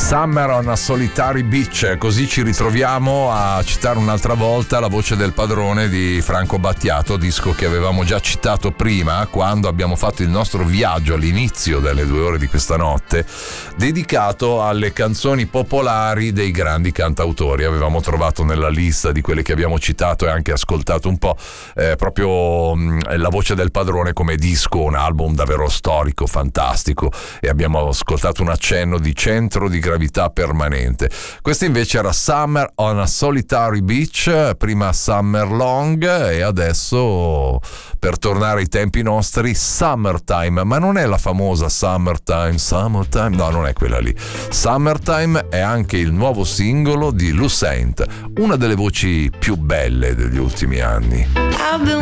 Summer on a Solitary Beach, così ci ritroviamo a citare un'altra volta La voce del padrone di Franco Battiato, disco che avevamo già citato prima quando abbiamo fatto il nostro viaggio all'inizio delle 2 ore di questa notte, dedicato alle canzoni popolari dei grandi cantautori. Avevamo trovato nella lista di quelle che abbiamo citato e anche ascoltato un po' proprio La voce del padrone come disco, un album davvero storico, fantastico, e abbiamo ascoltato un accenno di Centro di gravità permanente. Questo invece era Summer on a Solitary Beach, prima Summer Long e adesso, per tornare ai tempi nostri, Summertime, ma non è la famosa Summertime, no, non è quella lì. Summertime è anche il nuovo singolo di Lucent, una delle voci più belle degli ultimi anni.